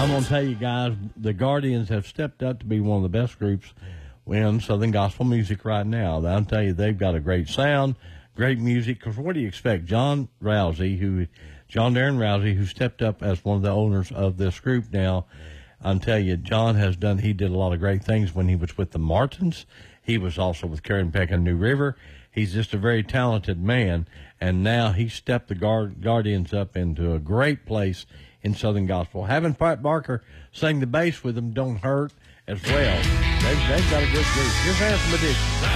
I'm going to tell you guys, the Guardians have stepped up to be one of the best groups in Southern gospel music right now. I'll tell you, they've got a great sound, great music. Because what do you expect? John Darren Rousey, who stepped up as one of the owners of this group now, I'll tell you, he did a lot of great things when he was with the Martins. He was also with Karen Peck and New River. He's just a very talented man, and now he stepped the Guardians up into a great place in Southern Gospel. Having Pat Barker sing the bass with them don't hurt as well. They've got a good group. Here's Handsome Edition.